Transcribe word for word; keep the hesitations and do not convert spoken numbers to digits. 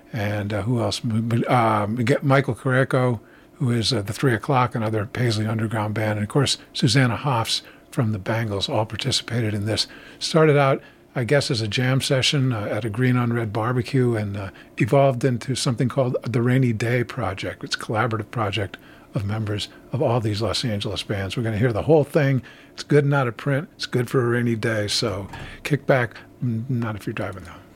and uh, who else? Um, we get Michael Carreco, who is uh, the Three O'Clock, another Paisley Underground band, and of course Susanna Hoffs from the Bangles all participated in this. Started out, I guess, as a jam session uh, at a Green on Red barbecue, and uh, evolved into something called the Rainy Day Project. It's a collaborative project of members of all these Los Angeles bands. We're going to hear the whole thing. It's good and out of print. It's good for a rainy day, so kick back, not if you're driving though.